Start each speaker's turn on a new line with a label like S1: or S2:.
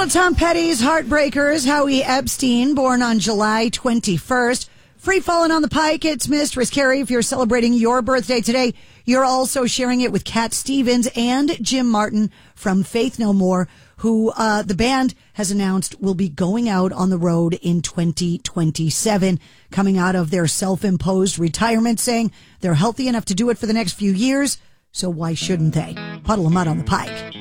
S1: One of Tom Petty's heartbreakers, Howie Epstein, born on July 21st. Free falling on the pike. It's Mistress Carrie. If you're celebrating your birthday today, you're also sharing it with Cat Stevens and Jim Martin from Faith No More, who the band has announced will be going out on the road in 2027, coming out of their self-imposed retirement, saying they're healthy enough to do it for the next few years, so why shouldn't they? Puddle 'em out on the pike.